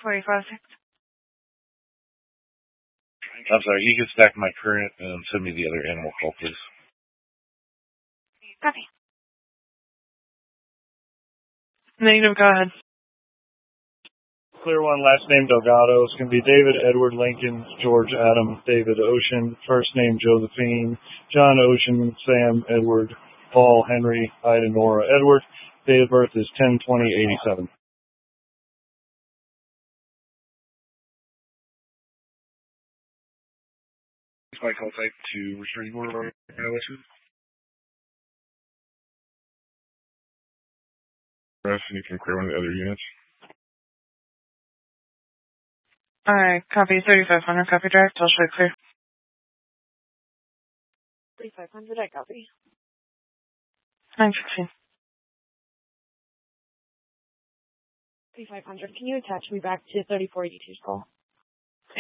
45-6. I'm sorry, you can stack my current and send me the other animal call, please. Copy. Negative, go ahead. Clear 1, last name Delgado. It's going to be David, Edward, Lincoln, George, Adam, David, Ocean. First name Josephine, John, Ocean, Sam, Edward, Paul, Henry, Ida, Nora, Edward. Date of birth is 10/20/87. My call type to return your violation. And you can clear one of the other units. Alright, copy 3500, copy direct, I'll show clear. 3500, I copy. 916. 3500, can you attach me back to 3482's call?